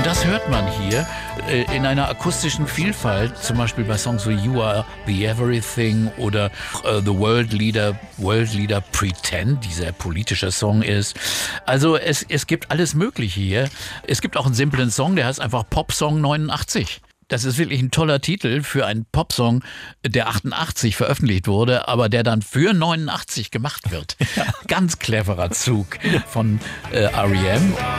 Und das hört man hier in einer akustischen Vielfalt, zum Beispiel bei Songs wie You Are the Everything oder The World Leader Pretend, die sehr politischer Song ist. Also es gibt alles Mögliche hier. Es gibt auch einen simplen Song, der heißt einfach Popsong 89. Das ist wirklich ein toller Titel für einen Popsong, der 88 veröffentlicht wurde, aber der dann für 89 gemacht wird. Ganz cleverer Zug von R.E.M.